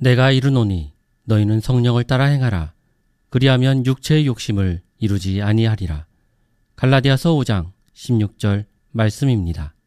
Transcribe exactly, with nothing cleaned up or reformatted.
내가 이르노니 너희는 성령을 따라 행하라. 그리하면 육체의 욕심을 이루지 아니하리라. 갈라디아서 오 장 십육 절 말씀입니다.